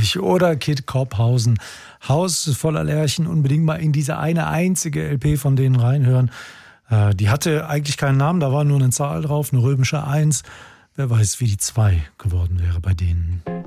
natürlich. Oder Kid Kopphausen. Haus voller Lerchen, unbedingt mal in diese eine einzige LP von denen reinhören. Die hatte eigentlich keinen Namen, da war nur eine Zahl drauf, eine römische 1. Wer weiß, wie die 2 geworden wäre bei denen.